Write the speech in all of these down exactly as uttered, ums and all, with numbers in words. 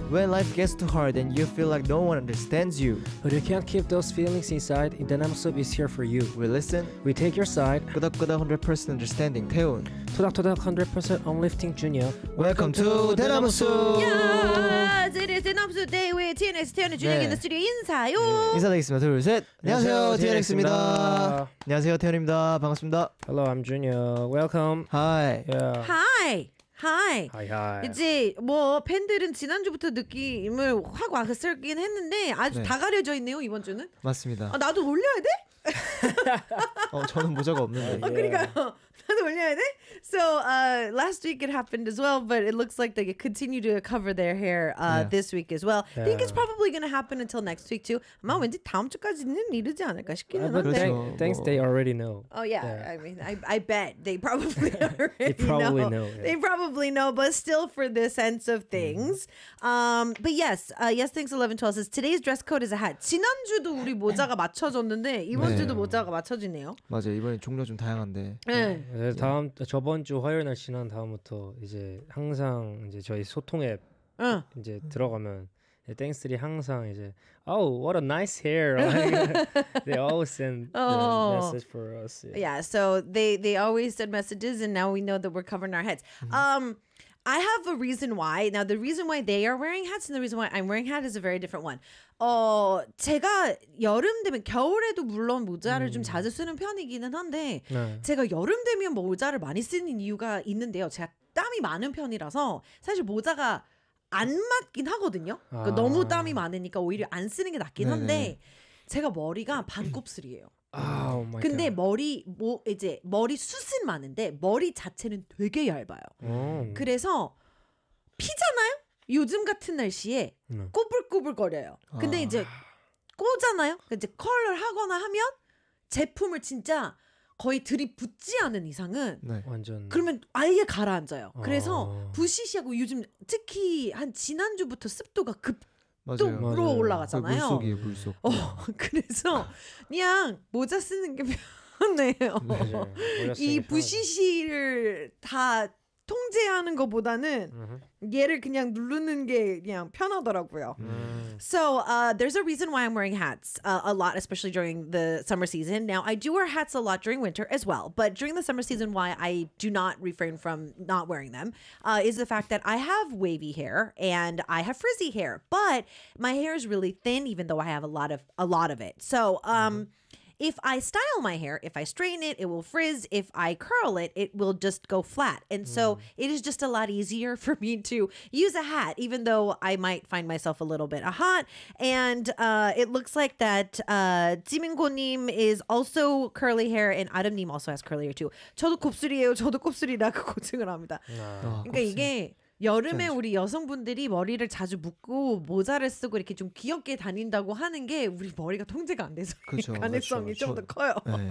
When life gets too hard and you feel like no one understands you, but you can't keep those feelings inside, 대나무 숲 is here for you. we listen. We take your side. 끄덕끄덕 one hundred percent understanding 태훈. 토닥토닥 one hundred percent uplifting Junior. Welcome to 대나무 숲. 야, it is 대나무 숲 Day with 티엔엑스 태훈의 준혁이 in the studio 인사요. 인사드리겠습니다. 둘, 셋. 안녕하세요, 티엔엑스입니다. 안녕하세요, 태훈입니다. 반갑습니다. Hello, I'm Junior. Welcome. Hi. Yeah. Hi. Hi. Hi, hi. 이제 뭐 팬들은 지난주부터 느낌을 확 와서긴 했는데 아주 네. 다 가려져 있네요 이번 주는. 맞습니다. 아, 나도 올려야 돼? 어, 저는 모자가 없는데. 아, 그러니까요. 나도 올려야 돼? So uh, last week it happened as well, but it looks like they continue to cover their hair uh, Yeah. this week as well. I think it's Yeah. probably going to happen until next week too. 아마 왠지 다음 주까지는 이르지 않을까 싶기는 Uh, but 한데. thank, thanks, they already know. Oh yeah. Yeah. I mean, I I bet they probably already They probably know. know, yeah. They probably know, but still for the sense of things. Um, but yes, uh, yes, thanks. eleven twelve says today's dress code is a hat. 지난주도 우리 모자가 맞춰졌는데 이번 네. 주도 모자가 맞춰지네요. 맞아요. 이번에 종류 좀 다양한데. 네. 네, 다음 저번 주 화요일 날 지난 다음부터 이제 항상 이제 저희 소통 앱 응. 이제 들어가면 땡스들이 항상 이제 Oh, what a nice hair. Like, they always send the Oh. message for us. Yeah. Yeah, so they they always send messages, and now we know that we're covering our heads. Um, I have a reason why. Now, the reason why they are wearing hats and the reason why I'm wearing hat is a very different one. 어, 제가 여름 되면 겨울에도 물론 모자를 좀 자주 쓰는 편이기는 한데 네. 제가 여름 되면 모자를 많이 쓰는 이유가 있는데요. 제가 땀이 많은 편이라서 사실 모자가 안 맞긴 하거든요. 그러니까 아. 너무 땀이 많으니까 오히려 안 쓰는 게 낫긴 한데 네네. 제가 머리가 반곱슬이에요. 아, oh my 근데 God. 머리 뭐 이제 머리 숱은 많은데 머리 자체는 되게 얇아요. 어. 그래서 피잖아요. 요즘 같은 날씨에 네. 꼬불꼬불거려요. 근데 아. 이제 꼬잖아요. 이제 컬러를 하거나 하면 제품을 진짜 거의 들이붓지 않은 이상은 네. 완전 그러면 아예 가라앉아요. 그래서 어. 부시시하고 요즘 특히 한 지난주부터 습도가 급 또 맞아요. 맞아요. 끌어 거의 올라가잖아요. 물속이에요, 물속. 어, 그래서 그냥 모자 쓰는 게 편해요. 맞아요. 머리가 이 쓰기 부시시를 다 통제하는 것보다는 편하죠. 얘를 그냥 누르는 게 그냥 편하더라고요. 음. So uh, there's a reason why I'm wearing hats uh, a lot, especially during the summer season. Now, I do wear hats a lot during winter as well, but during the summer season, why I do not refrain from not wearing them uh, is the fact that I have wavy hair and I have frizzy hair, but my hair is really thin, even though I have a lot of a lot of it. So, um. If I style my hair, if I straighten it, it will frizz. If I curl it, it will just go flat. And so it is just a lot easier for me to use a hat, even though I might find myself a little bit hot. And uh, it looks like that uh, 지민고님 is also curly hair and 아름님 also has curly hair too. 저도 곱슬이에요. 저도 곱슬이라고 고증을 합니다. 아, 그러니까 이게 여름에 우리 여성분들이 머리를 자주 묶고 모자를 쓰고 이렇게 좀 귀엽게 다닌다고 하는 게 우리 머리가 통제가 안 돼서 그쵸, 가능성이 그쵸, 좀 더 그쵸. 커요. 네.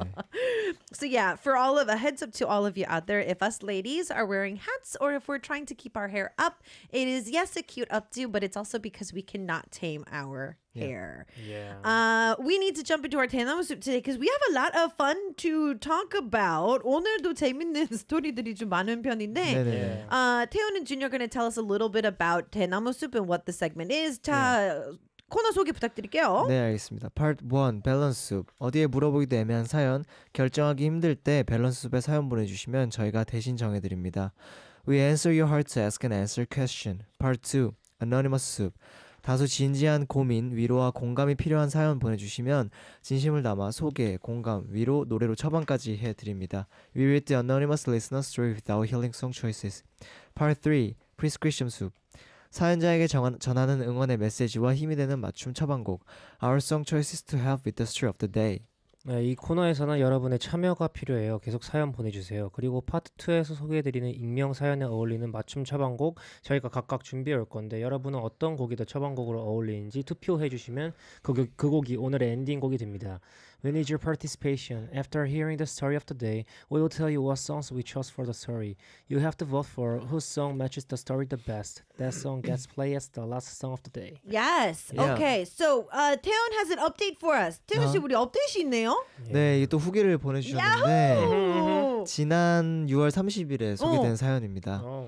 So yeah, for all of a heads up to all of you out there, if us ladies are wearing hats or if we're trying to keep our hair up, it is yes a cute updo, but it's also because we cannot tame our hair. Yeah. Uh, we need to jump into our 대나무 숲 today because we have a lot of fun to talk about. 오늘도 재밌는 스토리들이 좀 많은 편인데 네네. uh, 태훈 and Junior are going to tell us a little bit about 대나무 숲 and what the segment is. 자, 코너 소개 부탁드릴게요. 네, 알겠습니다. Part one, 밸런스 숲. 어디에 물어보기도 애매한 사연, 결정하기 힘들 때 밸런스 숲에 사연 보내주시면 저희가 대신 정해드립니다. We answer your heart to ask an answer question. Part two, anonymous 숲. 다소 진지한 고민, 위로와 공감이 필요한 사연 보내주시면 진심을 담아 소개, 공감, 위로, 노래로 처방까지 해드립니다. We read the anonymous listener story with our healing song choices. Part three, prescription 숲. 사연자에게 정, 전하는 응원의 메시지와 힘이 되는 맞춤 처방곡. Our song choices to help with the story of the day. 네, 이 코너에서는 여러분의 참여가 필요해요. 계속 사연 보내주세요. 그리고 파트 투에서 소개해드리는 익명 사연에 어울리는 맞춤 처방곡 저희가 각각 준비해 올 건데 여러분은 어떤 곡이 더 처방곡으로 어울리는지 투표해주시면 그, 곡- 그 곡이 오늘의 엔딩곡이 됩니다. We need your participation. After hearing the story of the day, we will tell you what songs we chose for the story. You have to vote for whose song matches the story the best. That song gets played as the last song of the day. Yes. Yeah. Okay. So uh, 태훈 has an update for us. 태훈 씨 어? 우리 업데이트 있네요. 네, 이게 또 후기를 보내주셨는데 야호! 지난 유월 삼십일에 소개된 어. 사연입니다. 어.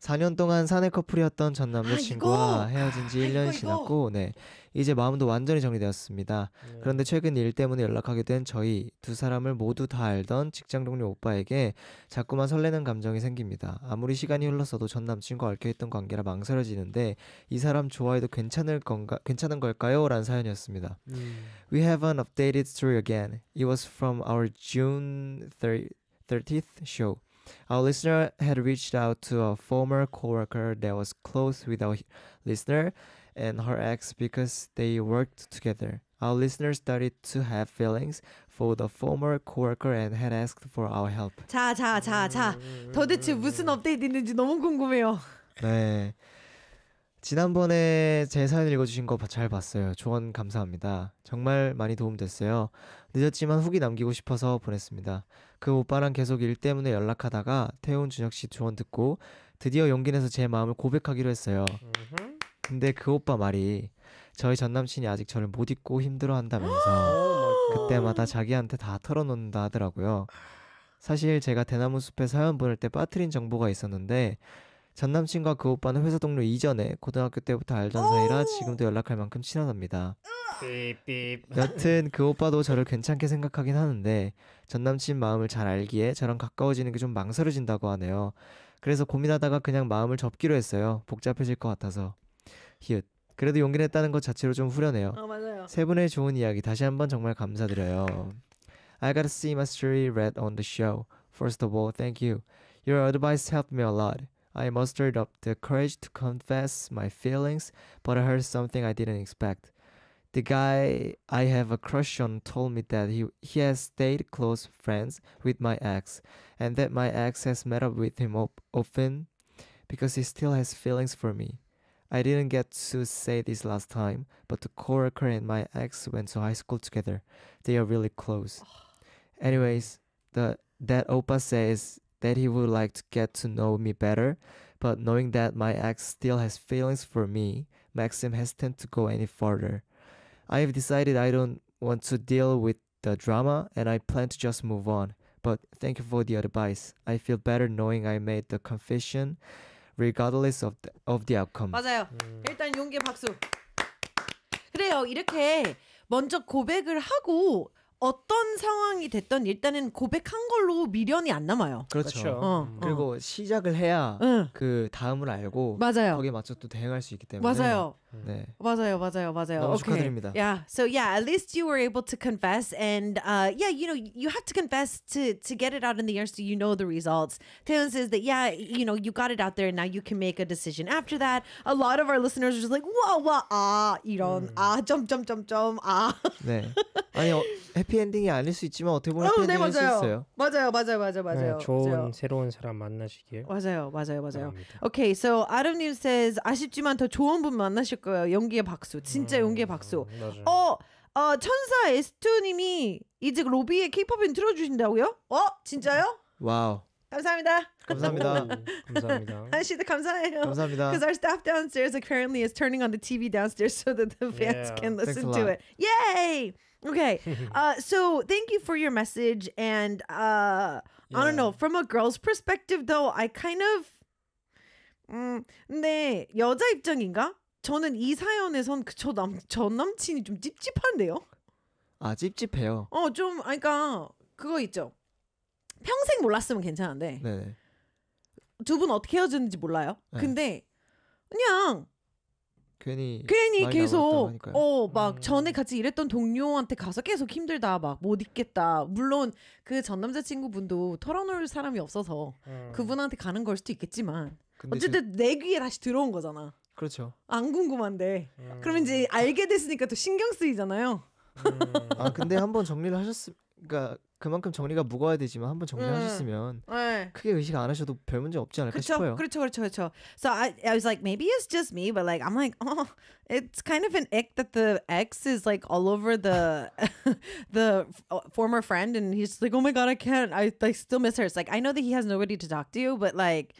사 년 동안 사내 커플이었던 전 남자친구와 아, 헤어진 지 아, 일 년이 이거, 이거. 지났고 네. 이제 마음도 완전히 정리되었습니다. 네. 그런데 최근 일 때문에 연락하게 된 저희 두 사람을 모두 다 알던 직장 동료 오빠에게 자꾸만 설레는 감정이 생깁니다. 아무리 시간이 흘렀어도 전 남친과 얽혀있던 관계라 망설여지는데 이 사람 좋아해도 괜찮을 건가 괜찮은 걸까요? 라는 사연이었습니다. 음. We have an updated story again. It was from our June thirtieth show. Our listener had reached out to a former coworker that was close with our listener and her ex because they worked together. Our listener started to have feelings for the former coworker and had asked for our help. 자, 자, 자, 자. 음, 도대체 음, 무슨 음. 업데이트 있는지 너무 궁금해요. 네. 지난번에 제 사연 읽어주신 거 잘 봤어요. 조언 감사합니다. 정말 많이 도움됐어요. 늦었지만 후기 남기고 싶어서 보냈습니다. 그 오빠랑 계속 일 때문에 연락하다가 태훈 준혁 씨 조언 듣고 드디어 용기 내서 제 마음을 고백하기로 했어요. 음흠. 근데 그 오빠 말이 저희 전 남친이 아직 저를 못 잊고 힘들어한다면서 오 마이 갓. 그때마다 자기한테 다 털어놓는다 하더라고요. 사실 제가 대나무 숲에 사연 보낼 때 빠뜨린 정보가 있었는데 전 남친과 그 오빠는 회사 동료 이전에 고등학교 때부터 알던 사이라 지금도 연락할 만큼 친하답니다. 삐삐. 여튼 그 오빠도 저를 괜찮게 생각하긴 하는데 전 남친 마음을 잘 알기에 저랑 가까워지는 게 좀 망설여진다고 하네요. 그래서 고민하다가 그냥 마음을 접기로 했어요. 복잡해질 것 같아서. 히읗. 그래도 용기 냈다는 것 자체로 좀 후련해요. 아, 맞아요. 세 분의 좋은 이야기 다시 한번 정말 감사드려요. I gotta see my story read on the show. First of all, thank you. Your advice helped me a lot. I mustered up the courage to confess my feelings, but I heard something I didn't expect. The guy I have a crush on told me that he, he has stayed close friends with my ex, and that my ex has met up with him op- often because he still has feelings for me. I didn't get to say this last time, but the coworker and my ex went to high school together. They are really close. Anyways, the that Oppa says that he would like to get to know me better, but knowing that my ex still has feelings for me makes him hesitant to go any further. I have decided I don't want to deal with the drama and I plan to just move on. But thank you for the advice. I feel better knowing I made the confession regardless of the, of the outcome. 맞아요. 음. 일단 용기 박수. 그래요. 이렇게 먼저 고백을 하고 어떤 상황이 됐던 일단은 고백한 걸로 미련이 안 남아요. 그렇죠. 어, 음. 그리고 시작을 해야 응. 그 다음을 알고 맞아요. 거기에 맞춰 또 대응할 수 있기 때문에 맞아요. 네. 맞아요, 맞아요, 맞아요. 너무 okay. 축하드립니다. Yeah. So yeah, at least you were able to confess, and uh, yeah, you know, you have to confess to to get it out in the air, so you know the results. Taeyeon says that yeah, you know, you got it out there, and now you can make a decision after that. A lot of our listeners are just like, wow, wow, ah, 이런 아, 점, 점, 점, 점, 아. 네. 아니 어, 해피엔딩이 아닐 수 있지만 어떻게 보면 어, 네, 해피엔딩일 수 맞아요. 있어요. 맞아요, 맞아요, 맞아요, 맞아요. 네, 좋은 맞아요. 새로운 사람 만나시길 맞아요, 맞아요, 맞아요. 바랍니다. Okay, so Adam님 says 아쉽지만 더 좋은 분 만나실 거예요. 용기의 박수, 진짜 용기의 박수. 음, 맞아요. 어, 어 천사 에스투님이 이제 로비에 K-팝인 틀어주신다고요? 어, 진짜요? 와우. 감사합니다. 감사합니다. 오, 감사합니다. 한씨도 감사해요. 감사합니다. Because our staff downstairs apparently is turning on the T V downstairs so that the fans Yeah. can Thanks listen a to lot. it. Yay! Okay, uh, so thank you for your message, and uh, I don't know. From a girl's perspective, though, I kind of, 음, 근데 여자 입장인가? 저는 이 사연에선 그저남전 남친이 좀 찝찝한데요. 아 찝찝해요. 어, 좀, 아니, 그러니까 그거 있죠. 평생 몰랐으면 괜찮은데 네네. 두 분 어떻게 헤어졌는지 몰라요. 네. 근데 그냥 괜히 괜히 많이 계속 나왔다고 하니까요. 어 막 음. 전에 같이 일했던 동료한테 가서 계속 힘들다 막 못 있겠다. 물론 그 전 남자친구분도 털어놓을 사람이 없어서 음. 그분한테 가는 걸 수도 있겠지만 근데 어쨌든 내 귀에 다시 들어온 거잖아. 제, 그렇죠. 안 궁금한데 음. 그러면 이제 알게 됐으니까 또 신경 쓰이잖아요. 음. 아 근데 한번 정리를 하셨으 그러니까 그만큼 정리가 무거워야 되지만 한번 정리하셨으면 네. 크게 의식 안 하셔도 별 문제 없지 않을까 싶어요. 그렇죠, 그렇죠, 그렇죠. So I, I was like, maybe it's just me, but like, I'm like, oh, it's kind of an ick that the ex is like all over the, the f- former friend, and he's like, oh my god, I can't, I like still miss her. It's like I know that he has nobody to talk to, but like,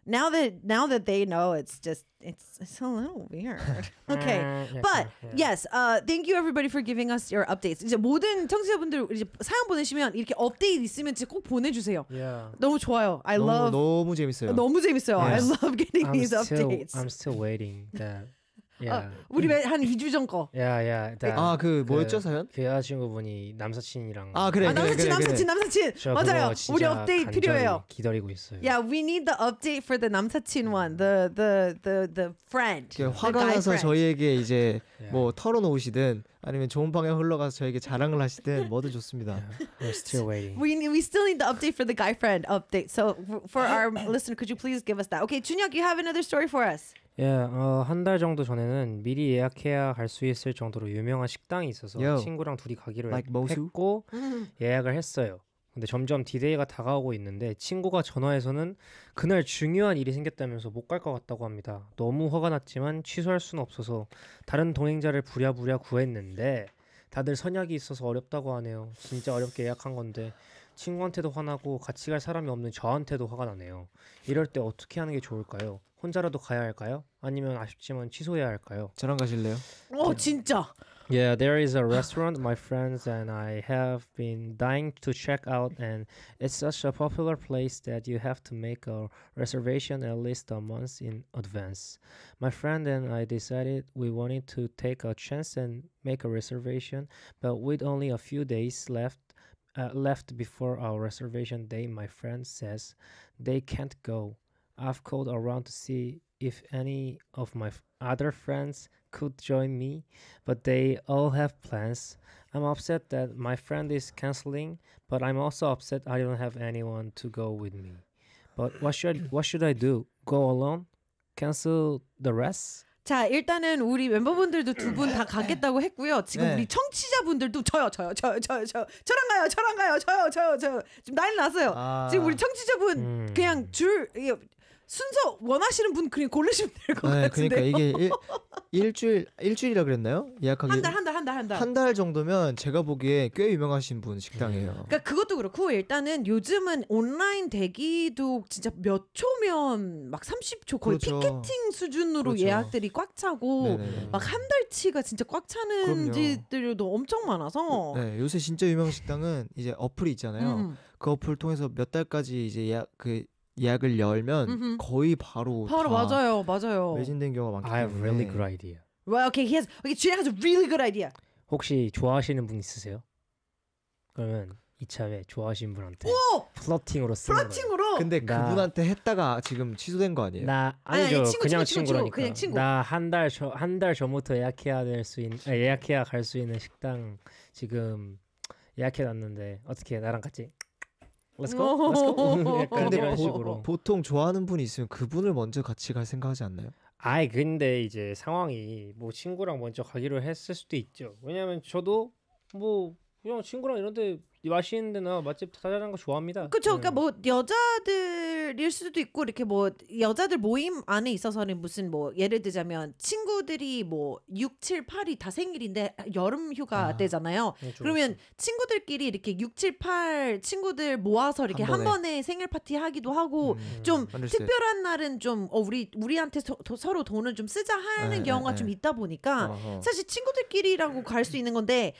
now that now that they know, it's just it's it's a little weird. Okay, 음, but 약간, 예. yes, uh, thank you everybody for giving us your updates. 이제 모든 청취자분들 이제 사연 보내시면 이렇게 업데이트 있으면 진짜 꼭 보내주세요. Yeah. 너무 좋아요. I 너무 love 너무 재밌어요. 너무 재밌어요. I Yes. love getting I'm these still updates. I'm still waiting. That yeah. 우리 한 이 주 전 거. yeah, yeah. That, 아, 그 뭐였죠, 사연? 그 여자친구분이 남사친이랑 아, 그래. 아, 남사친, 그래, 남사친, 남사친. 저 맞아요. 그거 진짜 우리 업데이트 간절히 필요해요. 기다리고 있어요. Yeah, we need the update for the 남사친 one, the the the the friend. 그 the 화가 guy 나서 friend. 저희에게 이제 Yeah. 뭐 털어놓으시든 아니면 좋은 방향 흘러가서 저에게 자랑을 하시든 뭐든 좋습니다. We're still waiting. We need, we still need the update for the guy friend update. So f- for our listener, could you please give us that? Okay, 준혁, you have another story for us. 예, 어, 한 달 정도 전에는 미리 예약해야 갈 수 있을 정도로 유명한 식당이 있어서 Yo. 친구랑 둘이 가기로 Like 모수? 했고 예약을 했어요. 근데 점점 디데이가 다가오고 있는데 친구가 전화해서는 그날 중요한 일이 생겼다면서 못 갈 것 같다고 합니다. 너무 화가 났지만 취소할 수는 없어서 다른 동행자를 부랴부랴 구했는데 다들 선약이 있어서 어렵다고 하네요. 진짜 어렵게 예약한 건데 친구한테도 화나고 같이 갈 사람이 없는 저한테도 화가 나네요. 이럴 때 어떻게 하는 게 좋을까요? 혼자라도 가야 할까요? 아니면 아쉽지만 취소해야 할까요? 저랑 가실래요? 어, 진짜. Yeah, there is a restaurant my friends and I have been dying to check out, and it's such a popular place that you have to make a reservation at least a month in advance. My friend and I decided we wanted to take a chance and make a reservation, but with only a few days left uh, left before our reservation day, my friend says they can't go. I've called around to see if any of my f- other friends could join me, but they all have plans. I'm upset that my friend is canceling, but I'm also upset I don't have anyone to go with me. But what should what should I do? Go alone? Cancel the rest? 자, 일단은 우리 멤버분들도 두 분 다 가겠다고 했고요. 지금 네. 우리 청취자분들도 저요, 저요, 저요, 저요, 저요, 저랑 가요, 저랑 가요, 저요, 저요, 저요. 지금 난리 났어요. 아. 지금 우리 청취자분 음. 그냥 줄 이게 순서 원하시는 분 그냥 고르시면 될 것 네, 같은데. 그러니까 이게 일, 일주일 일주일이라 그랬나요? 예약하기 한 달, 한 달, 한 달, 한 달. 한 달 정도면 제가 보기에 꽤 유명하신 분 식당이에요. 그러니까 그것도 그렇고 일단은 요즘은 온라인 대기도 진짜 몇 초면 막 삼십 초 거의 그렇죠. 피켓팅 수준으로 그렇죠. 예약들이 꽉 차고 네네네. 막 한 달치가 진짜 꽉 차는 그럼요. 집들도 엄청 많아서 네, 요새 진짜 유명한 식당은 이제 어플이 있잖아요. 음. 그 어플 통해서 몇 달까지 이제 예약 그 예약을 열면 음흠. 거의 바로 바로 다 맞아요, 맞아요. 매진된 경우가 많기 I have 때문에. really good idea. Well, okay, he has. Okay, Julian has a really good idea. 혹시 좋아하시는 분 있으세요? 그러면 이참에 좋아하시는 분한테 오, 플러팅으로 쓰는 거예요. 플러팅으로. 근데 나- 그분한테 했다가 지금 취소된 거 아니에요? 나 아니, 아니죠. 아니, 친구, 그냥 친구, 친구, 친구라니까. 그냥 친구. 나 한 달 저 한 달 전부터 예약해야 될 수 있는 아, 예약해야 갈 수 있는 식당 지금 예약해 놨는데 어떻게 나랑 같이 Let's go. Let's go. 약간 근데 이런 보, 식으로. 보통 좋아하는 분이 있으면 그분을 먼저 같이 갈 생각하지 않나요? 아이 근데 이제 상황이 뭐 친구랑 먼저 가기로 했을 수도 있죠. 왜냐면 저도 뭐 그냥 친구랑 이런데 맛있는 데나 맛집 찾아가는 거 좋아합니다. 그렇죠. 그러니까 음. 뭐 여자들일 수도 있고 이렇게 뭐 여자들 모임 안에 있어서는 무슨 뭐 예를 들자면 친구들이 뭐 육, 칠, 팔이 다 생일인데 여름 휴가 아, 때잖아요. 그렇죠, 그러면 친구들끼리 이렇게 육, 칠, 팔 친구들 모아서 이렇게 한 한 번에. 번에 생일 파티 하기도 하고 음, 좀 understood. 특별한 날은 좀 어, 우리 우리한테 서, 도- 서로 돈을 좀 쓰자 하는 네, 경우가 네, 좀 네. 있다 보니까 어허. 사실 친구들끼리라고 갈 수 있는 건데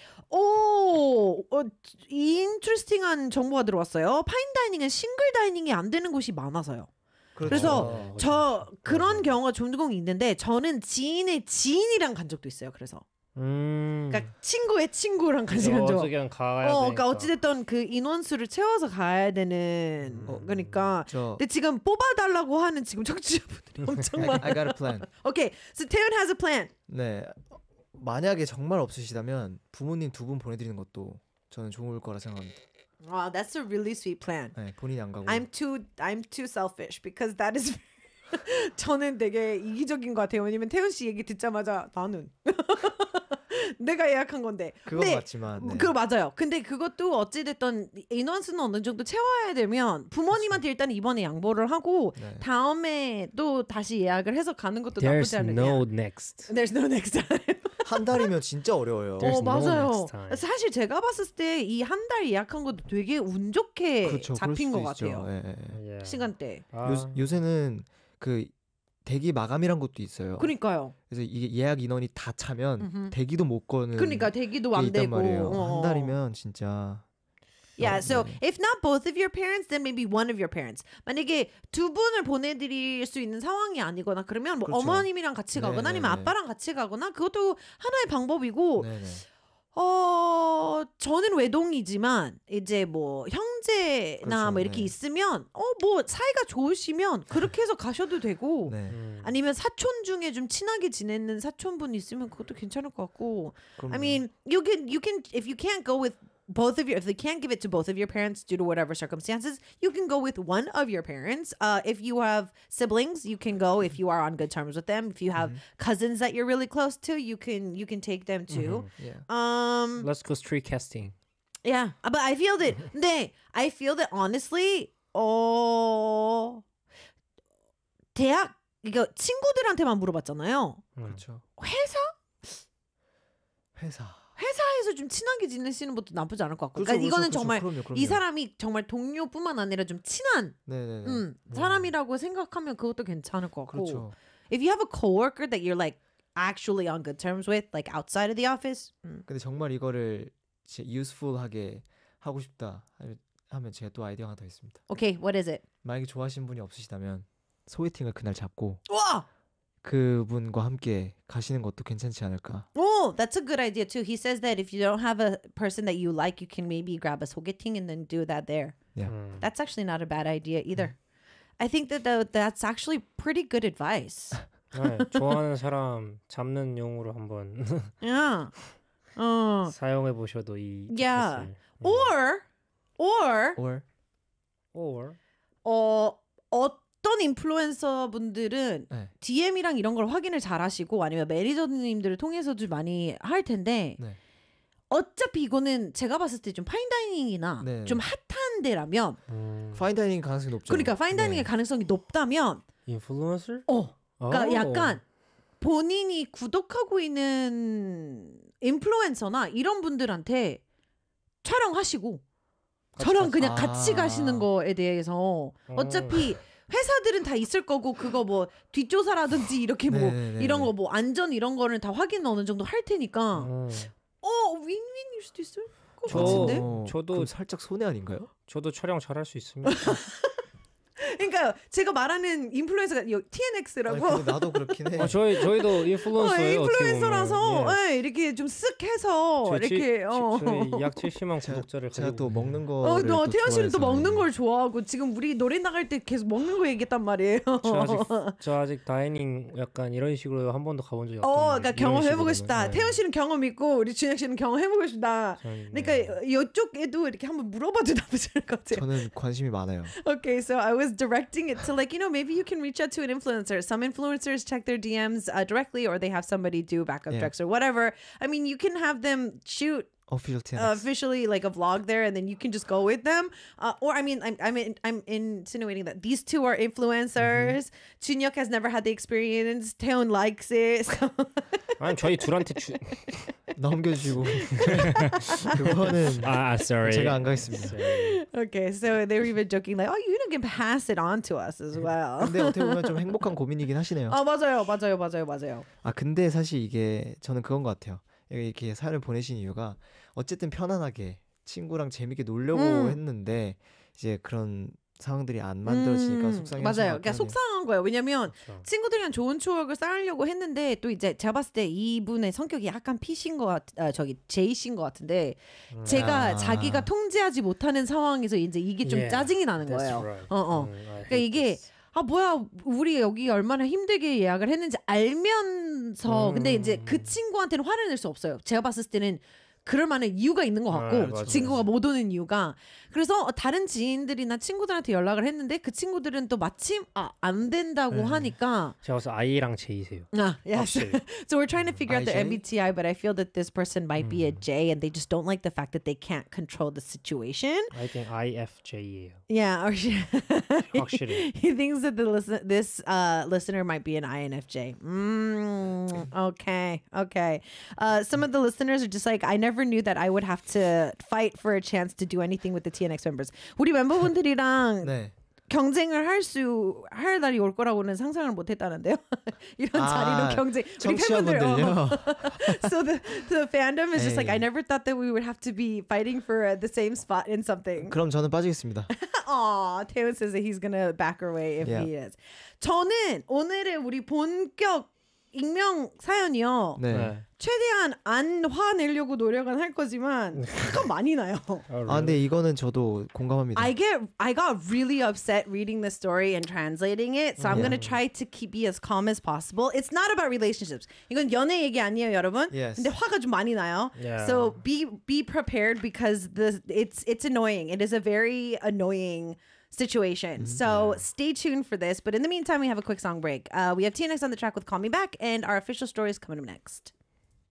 오 어, 인트레스팅한 정보가 들어왔어요. 파인 다이닝은 싱글 다이닝이 안 되는 곳이 많아서요. 그렇죠. 그래서 어, 저 그렇죠. 그런 맞아요. 경우가 종종 있는데 저는 지인의 지인이랑 간 적도 있어요. 그래서 음. 그러니까 친구의 친구랑 간 시간 죠. 어떻게든 가야 어, 되니까. 그러니까 어찌됐든 그 인원수를 채워서 가야 되는 어, 그러니까. 저 근데 지금 뽑아달라고 하는 지금 청취자분들이 엄청 I, 많아. I got a plan. 오케이, so 태연 has a plan. 네. 만약에 정말 없으시다면 부모님 두 분 보내드리는 것도 저는 좋을 거라 생각합니다. Wow, that's a really sweet plan. 네, 본인이 안 가고. I'm too I'm too selfish because that is 저는 되게 이기적인 것 같아요. 왜냐면 태연 씨 얘기 듣자마자 나는 내가 예약한 건데. 그건 근데 맞지만. 네. 그거 맞아요. 근데 그것도 어찌됐든 인원수는 어느 정도 채워야 되면 부모님한테 일단 이번에 양보를 하고 네. 다음에 또 다시 예약을 해서 가는 것도 There's 나쁘지 않으냐. no next. There's no next time. 한 달이면 진짜 어려워요. There's 어 no 맞아요. next time. 사실 제가 봤을 때 이 한 달 예약한 것도 되게 운 좋게 그렇죠. 그럴 잡힌 수도 것 있죠. 같아요. 예, 예. Yeah. 시간대. 아, 요, 요새는 그 대기 마감이란 것도 있어요. 그러니까요. 그래서 이게 예약 인원이 다 차면 음흠. 대기도 못 거는 그러니까 대기도 게 안 있단 되고. 말이에요. 어. 한 달이면 진짜 Yeah, 어, so 네. if not both of your parents, then maybe one of your parents. 만약에 두 분을 보내드릴 수 있는 상황이 아니거나 그러면 뭐 그렇죠. 어머님이랑 같이 가거나 네, 아니면 네, 네. 아빠랑 같이 가거나 그것도 하나의 방법이고 네네. 어 저는 외동이지만 이제 뭐 형제나 그렇죠, 뭐 이렇게 네. 있으면 어 뭐 사이가 좋으시면 그렇게 해서 가셔도 되고 네. 음. 아니면 사촌 중에 좀 친하게 지내는 사촌분 있으면 그것도 괜찮을 것 같고 그럼요. I mean you can you can if you can't go with both of your if they can't give it to both of your parents due to whatever circumstances you can go with one of your parents uh if you have siblings you can go if you are on good terms with them if you have cousins that you're really close to you can you can take them too yeah. um Let's go street casting. yeah but I feel that 근데 I feel that honestly 어 대학 이거 친구들한테만 물어봤잖아요 그렇죠. 회사 회사. 회사에서 좀 친하게 지내시는 것도 나쁘지 않을 것 같고 그렇죠, 그러니까 이거는 그렇죠, 정말 그럼요, 그럼요. 이 사람이 정말 동료뿐만 아니라 좀 친한 네네네. 음, 사람이라고 생각하면 그것도 괜찮을 것 같고 그렇죠. if you have a coworker that you're like actually on good terms with like outside of the office 음. 근데 정말 이거를 진짜 useful하게 하고 싶다 하면 제가 또 아이디어 하나 더 있습니다. okay what is it 만약에 좋아하시는 분이 없으시다면 소개팅을 그날 잡고 와 그분과 함께 가시는 것도 괜찮지 않을까. oh that's a good idea too he says that if you don't have a person that you like you can maybe grab a 소개팅 and then do that there Yeah. 음. that's actually not a bad idea either I think that the, that's actually pretty good advice 네, 좋아하는 사람 잡는 용으로 한번 yeah 어 사용해 보셔도 이 Yeah. 티켓을. or or Or or 어 어떤 인플루언서 분들은 네. 디엠이랑 이런 걸 확인을 잘 하시고 아니면 매니저님들을 통해서도 많이 할 텐데 네. 어차피 이거는 제가 봤을 때 좀 파인다이닝이나 네. 좀 핫한 데라면 음, 파인다이닝 가능성이 높죠. 그러니까 파인다이닝의 네. 가능성이 높다면 인플루언서? 어 그러니까 오. 약간 본인이 구독하고 있는 인플루언서나 이런 분들한테 촬영하시고 저랑 그냥 아. 같이 가시는 거에 대해서 어차피 회사들은 다 있을 거고 그거 뭐 뒷조사라든지 이렇게 뭐 네네네. 이런 거 뭐 안전 이런 거를 다 확인 어느 정도 할 테니까 음. 어 윈윈일 수도 있을 것 저- 같은데 어, 저도- 그럼 살짝 손해 아닌가요? 저도 촬영 잘할 수 있습니다. 그러니까 제가 말하는 인플루언서가 티엔엑스라고 아니, 근데 나도 그렇긴 해. 아, 저희 저희도 어, 인플루언서예요. 어떻게 보면. 인플루언서라서 예. 예, 이렇게 좀 쓱 해서 저희 치- 이렇게 치- 어. 저희 약 칠십만 제가, 구독자를 제가 또 가지고 먹는 거. 어, 너 태연 씨는 또 먹는 걸 좋아하고 지금 우리 노래 나갈 때 계속 먹는 거 얘기했단 말이에요. 저 아직 저 아직 다이닝 약간 이런 식으로 한 번도 가본 적이 없거든요. 어, 그러니까 이런 경험해보고 식으로는. 싶다. 네. 태연 씨는 경험 있고 우리 준혁 씨는 경험해보고 싶다. 저는, 그러니까 네. 이쪽에도 이렇게 한번 물어봐도 나쁘지 않을 것 같아요. 저는 관심이 많아요. Okay, so I was directing it to like, you know, maybe you can reach out to an influencer. Some influencers check their D Ms uh, directly or they have somebody do backup Yeah. checks or whatever. I mean, you can have them shoot Official T N uh, X. officially like a vlog there and then you can just go with them. Uh, or I mean, I'm, I'm, in, I'm insinuating that these two are influencers. Chunyuk has never had the experience. Taeyeon likes it. So 아니 저희 둘한테 주... 넘겨주시고 그거는 아, sorry. 제가 안 가겠습니다. Sorry. okay, so they were even joking like, oh, you can pass it on to us as well. 근데 어떻게 보면 좀 행복한 고민이긴 하시네요. 아 맞아요, 맞아요, 맞아요, 맞아요. 아 근데 사실 이게 저는 그건 것 같아요. 이렇게 사연을 보내신 이유가 어쨌든 편안하게 친구랑 재밌게 놀려고 음. 했는데 이제 그런 상황들이 안 만들어지니까 음, 속상해. 맞아요. 그러니까 속상한 거예요. 왜냐면 그렇죠. 친구들이랑 좋은 추억을 쌓으려고 했는데 또 이제 제가 봤을 때 이분의 성격이 약간 P신 것 같, 아, 저기 J신 것 같은데 제가 아. 자기가 통제하지 못하는 상황에서 이제 이게 좀 Yeah, 짜증이 나는 that's 거예요. right. 어, 어. 음, I 그러니까 hate 이게 this. 아 뭐야 우리 여기 얼마나 힘들게 예약을 했는지 알면서 음. 근데 이제 그 친구한테는 화를 낼 수 없어요. 제가 봤을 때는 그럴 만한 이유가 있는 것 같고 아, 맞아, 친구가 맞아. 못 오는 이유가 그래서 다른 지인들이나 친구들한테 연락을 했는데 그 친구들은 또 마침 아, 안 된다고 네. 하니까 제가 봐서 I랑 J세요. 아, yes. 확실히. So we're trying to figure out their I J? M B T I, but I feel that this person might be a J, and they just don't like the fact that they can't control the situation. I think I F J예요. Yeah, or she, 확실히. he thinks that the listen this uh, listener might be an I N F J. Mm, okay, okay. Uh, some of the listeners are just like, I never knew that I would have to fight for a chance to do anything with the T N X members. 우리 멤버분들이랑 네. 경쟁을 할 수 할 날이 올 거라고는 상상을 못 했다는데요. 이런 아, 자리로 경쟁. 우리 청취자분들요. 어. So the the fandom is just like 에이. I never thought that we would have to be fighting for uh, the same spot in something. 그럼 저는 빠지겠습니다. Aw, Taylor says that he's gonna back her way if Yeah. he is. 저는 오늘의 우리 본격 익명 사연이요. 네. 최대한 안 화내려고 노력은 할 거지만 화가 많이 나요. 아 근데 이거는 저도 공감합니다. I get I got really upset reading the story and translating it, so I'm Yeah. gonna try to keep be as calm as possible. It's not about relationships. 이건 연애 얘기 아니에요, 여러분. Yes. 근데 화가 좀 많이 나요. Yeah. So be be prepared because the it's it's annoying. It is a very annoying situation. So stay tuned for this. But in the meantime, we have a quick song break. Uh, we have T N X on the track with "Call Me Back," and our official story is coming up next.